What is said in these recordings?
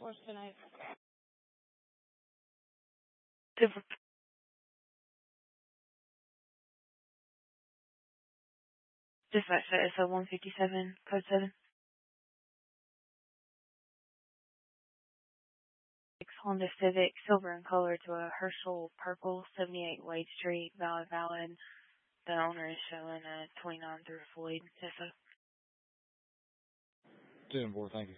What's tonight? Dispatch set SO 157, code 7. Honda Civic, silver in color, to a Herschel purple, 78 Wade Street, valid. The owner is showing a 29 through Floyd SO. 10-4, thank you.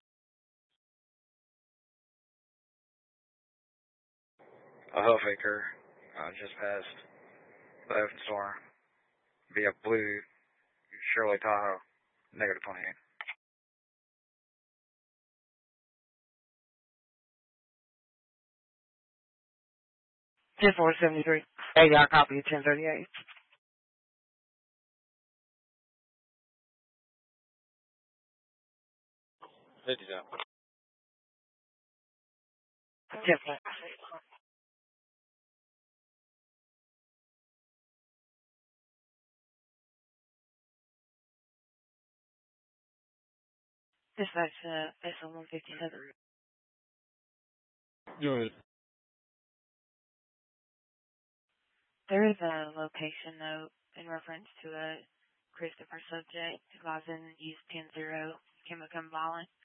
A Huffaker, just passed left storm via blue Shirley Tahoe, negative 28. 10-4-73. Hey, I copy 1038. 50 down. 10-4. Dispatch SO 157. Go ahead. There is a location note in reference to a Christopher subject advising use 10-0 can become violent.